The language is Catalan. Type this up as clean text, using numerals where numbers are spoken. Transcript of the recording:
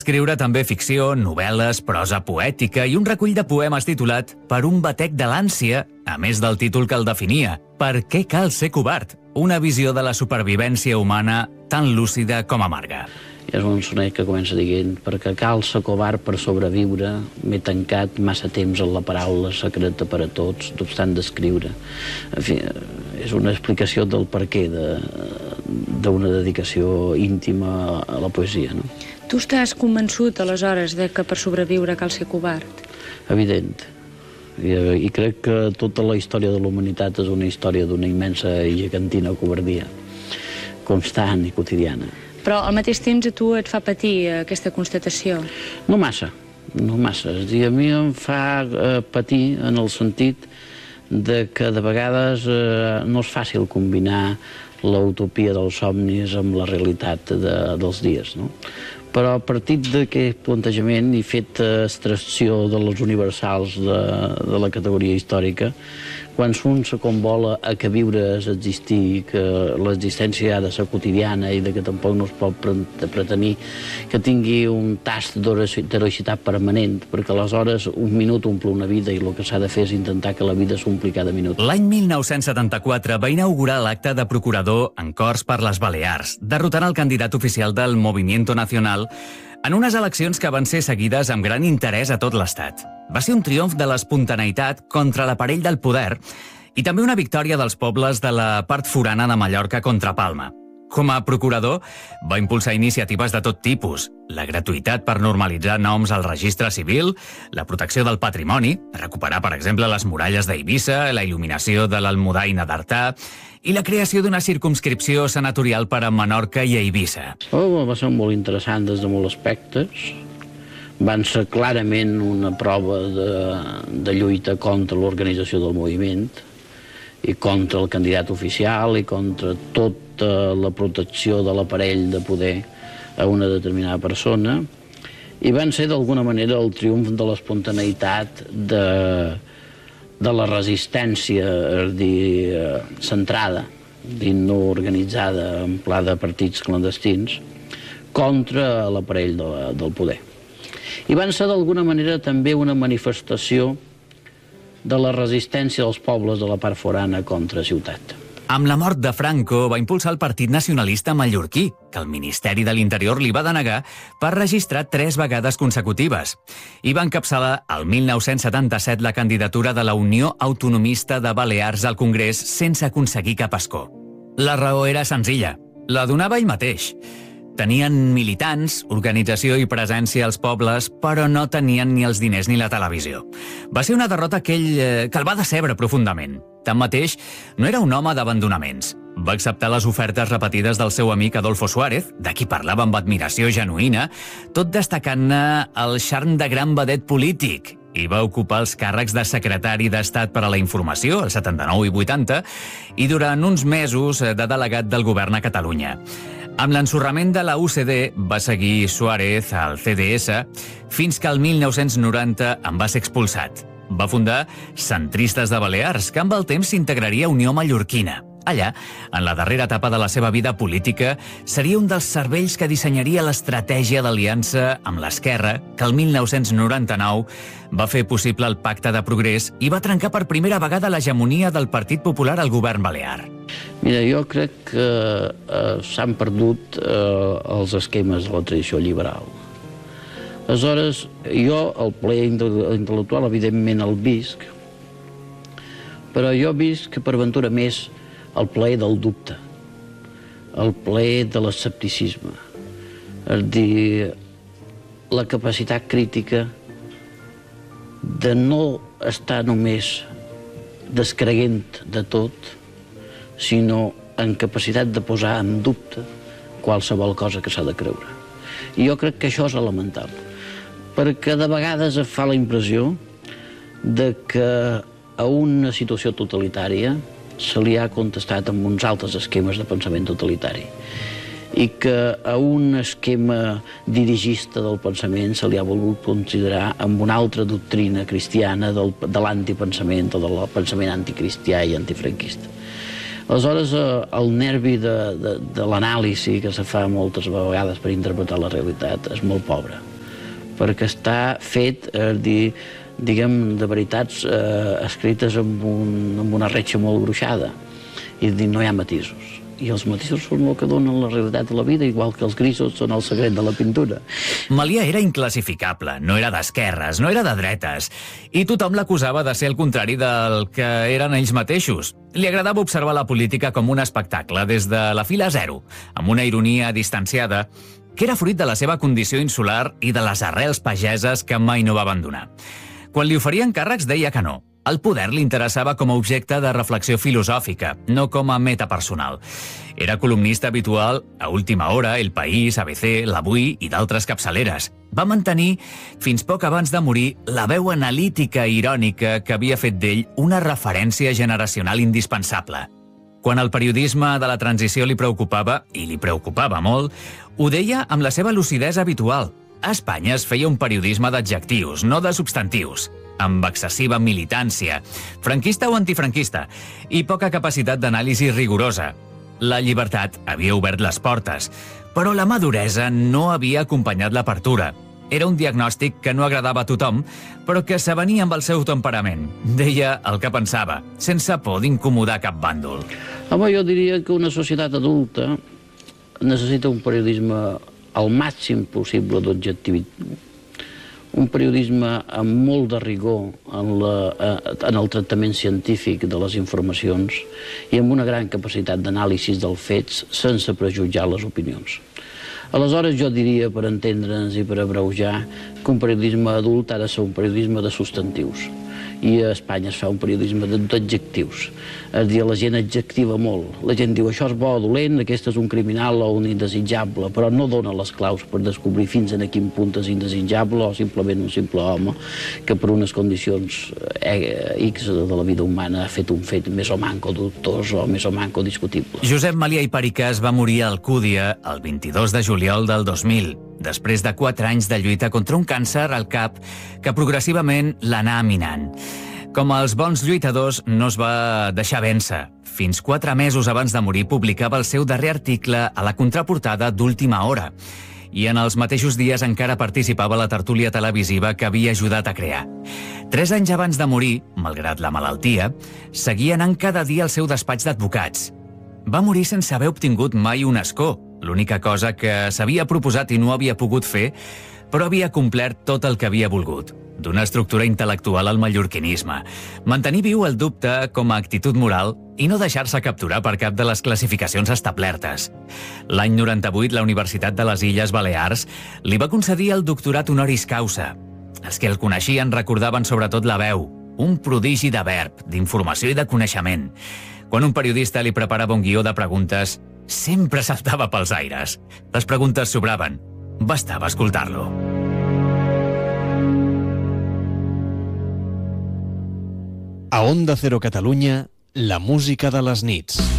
Escriure també ficció, novel·les, prosa poètica i un recull de poemes titulat Per un batec de l'ànsia, a més del títol que el definia, Per què cal ser covard? Una visió de la supervivència humana tan lúcida com amarga. És un sonet que comença dient perquè cal ser covard per sobreviure, m'he tancat massa temps en la paraula secreta per a tots, d'obstant d'escriure. En fi, és una explicació del perquè d'una dedicació íntima a la poesia, no? Tu estàs convençut, aleshores, de que per sobreviure cal ser covard? Evident. I crec que tota la història de la humanitat és una història d'una immensa i gegantina covardia, constant i quotidiana. Però al mateix temps a tu et fa patir aquesta constatació? No massa, no massa. És a dir, a mi em fa patir en el sentit de que de vegades no és fàcil combinar l'utopia dels somnis amb la realitat dels dies, no? Però a partir d'aquest plantejament i fet extracció de les universals de la categoria històrica, quan un se convola a que viure és existir, que l'existència ha de ser quotidiana i que tampoc no es pot pretenir que tingui un tast d'heroïcitat permanent, perquè aleshores un minut omple una vida i el que s'ha de fer és intentar que la vida s'ompli cada minut. L'any 1974 va inaugurar l'acte de procurador en Corts per les Balears, derrotant el candidat oficial del Movimiento Nacional en unes eleccions que van ser seguides amb gran interès a tot l'Estat. Va ser un triomf de l'espontaneïtat contra l'aparell del poder i també una victòria dels pobles de la part forana de Mallorca contra Palma. Com a procurador, va impulsar iniciatives de tot tipus: la gratuïtat per normalitzar noms al registre civil, la protecció del patrimoni, recuperar, per exemple, les muralles d'Eivissa, la il·luminació de l'Almudaina d'Artà i la creació d'una circumscripció senatorial per a Menorca i Eivissa. Va ser molt interessant des de molts aspectes. Van ser clarament una prova de lluita contra l'organització del moviment i contra el candidat oficial i contra tota la protecció de l'aparell de poder a una determinada persona, i van ser d'alguna manera el triomf de l'espontaneïtat de la resistència, és dir, centrada, no organitzada en pla de partits clandestins, contra l'aparell del poder. I van ser d'alguna manera també una manifestació de la resistència dels pobles de la part forana contra ciutat. Amb la mort de Franco va impulsar el Partit Nacionalista Mallorquí, que el Ministeri de l'Interior li va denegar per registrar 3 vegades consecutives. I va encapçalar el 1977 la candidatura de la Unió Autonomista de Balears al Congrés sense aconseguir cap escó. La raó era senzilla, la donava ell mateix. Tenien militants, organització i presència als pobles, però no tenien ni els diners ni la televisió. Va ser una derrota que el va decebre profundament. Tanmateix, no era un home d'abandonaments. Va acceptar les ofertes repetides del seu amic Adolfo Suárez, de qui parlava amb admiració genuïna, tot destacant-ne el charm de gran vedet polític, i va ocupar els càrrecs de secretari d'Estat per a la Informació, el 79 i 80, i durant uns mesos de delegat del govern a Catalunya. Amb l'ensorrament de la UCD va seguir Suárez al CDS fins que el 1990 en va ser expulsat. Va fundar Centristes de Balears, que amb el temps s'integraria a Unió Mallorquina. Allà, en la darrera etapa de la seva vida política, seria un dels cervells que dissenyaria l'estratègia d'aliança amb l'esquerra, que el 1999 va fer possible el Pacte de Progrés i va trencar per primera vegada l'hegemonia del Partit Popular al govern balear. Mira, jo crec que s'han perdut els esquemes de la tradició liberal. Aleshores, jo el plaer intel·lectual evidentment el visc, però jo visc per ventura més el plaer del dubte, el plaer de l'escepticisme, és a dir, la capacitat crítica de no estar només descreient de tot, sinó en capacitat de posar en dubte qualsevol cosa que s'ha de creure. I jo crec que això és elemental, perquè de vegades es fa la impressió de que a una situació totalitària se li ha contestat amb uns altres esquemes de pensament totalitari i que a un esquema dirigista del pensament se li ha volgut considerar amb una altra doctrina cristiana de l'antipensament o del pensament anticristià i antifranquista. Aleshores, el nervi de l'anàlisi que se fa moltes vegades per interpretar la realitat és molt pobre. perquè està fet, diguem, de veritats escrites amb una retxa molt gruixada, i no hi ha matisos. I els matisos són el que donen la realitat de la vida, igual que els grisos són el secret de la pintura. Melià era inclassificable, no era d'esquerres, no era de dretes, i tothom l'acusava de ser el contrari del que eren ells mateixos. Li agradava observar la política com un espectacle des de la fila zero, amb una ironia distanciada, que era fruit de la seva condició insular i de les arrels pageses que mai no va abandonar. Quan li oferien càrrecs deia que no. El poder li interessava com a objecte de reflexió filosòfica, no com a meta personal. Era columnista habitual a Última Hora, El País, ABC, l'Avui i d'altres capçaleres. Va mantenir, fins poc abans de morir, la veu analítica i irònica que havia fet d'ell una referència generacional indispensable. Quan el periodisme de la transició li preocupava, i li preocupava molt, ho deia amb la seva lucidesa habitual. A Espanya es feia un periodisme d'adjectius, no de substantius, amb excessiva militància, franquista o antifranquista, i poca capacitat d'anàlisi rigorosa. La llibertat havia obert les portes, però la maduresa no havia acompanyat l'apertura. Era un diagnòstic que no agradava a tothom, però que s'avenia amb el seu temperament. Deia el que pensava, sense por d'incomodar cap bàndol. Home, jo diria que una societat adulta necessita un periodisme al màxim possible d'objectivitat, un periodisme amb molt de rigor en el tractament científic de les informacions i amb una gran capacitat d'anàlisi dels fets sense prejutjar les opinions. Aleshores, jo diria, per entendre'ns i per abreujar, que un periodisme adult ha de ser un periodisme de substantius. I a Espanya es fa un periodisme d'adjectius. És a dir, la gent adjectiva molt. La gent diu, això és bo o dolent, aquest és un criminal o un indesitjable, però no dona les claus per descobrir fins a quin punt és indesitjable o simplement un simple home que per unes condicions X de la vida humana ha fet un fet més o manco dubtós o més o manco discutible. Josep Melià i Pericàs va morir a Alcúdia el 22 de juliol del 2000, després de 4 anys de lluita contra un càncer al cap que progressivament l'anà minant. Com els bons lluitadors, no es va deixar vèncer. Fins 4 mesos abans de morir publicava el seu darrer article a la contraportada d'Última Hora. I en els mateixos dies encara participava a la tertúlia televisiva que havia ajudat a crear. 3 anys abans de morir, malgrat la malaltia, seguia anant cada dia al seu despatx d'advocats. Va morir sense haver obtingut mai un escó, l'única cosa que s'havia proposat i no havia pogut fer, però havia complert tot el que havia volgut. D'una estructura intel·lectual al mallorquinisme, mantenir viu el dubte com a actitud moral i no deixar-se capturar per cap de les classificacions establertes. L'any 98, la Universitat de les Illes Balears li va concedir el doctorat honoris causa. Els que el coneixien recordaven sobretot la veu, un prodigi de verb, d'informació i de coneixement. Quan un periodista li preparava un guió de preguntes, sempre saltava pels aires. Les preguntes sobraven. Bastava escoltar-lo. A Onda Cero Catalunya, la música de les nits.